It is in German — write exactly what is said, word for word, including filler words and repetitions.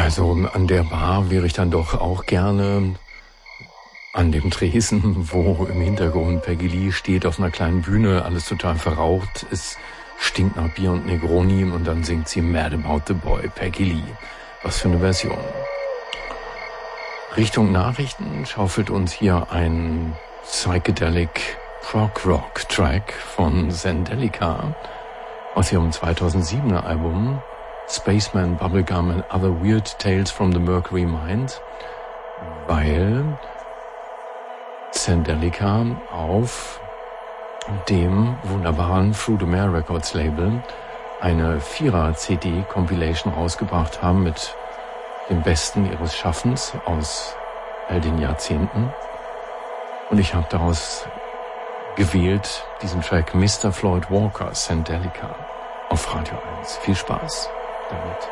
Also an der Bar wäre ich dann doch auch gerne, an dem Tresen, wo im Hintergrund Peggy Lee steht auf einer kleinen Bühne, alles total verraucht, es stinkt nach Bier und Negroni und dann singt sie Mad About the Boy, Peggy Lee. Was für eine Version. Richtung Nachrichten schaufelt uns hier ein Psychedelic Prog Rock Track von Zendelica aus ihrem zweitausendsiebener Album Spaceman, Bubblegum and Other Weird Tales from the Mercury Mind, weil Zendelica auf dem wunderbaren Through the Mail Records Label eine Vierer-C D-Compilation rausgebracht haben mit dem Besten ihres Schaffens aus all den Jahrzehnten. Und ich habe daraus gewählt diesen Track Mister Floyd Walker, Zendelica, auf Radio eins. Viel Spaß damit.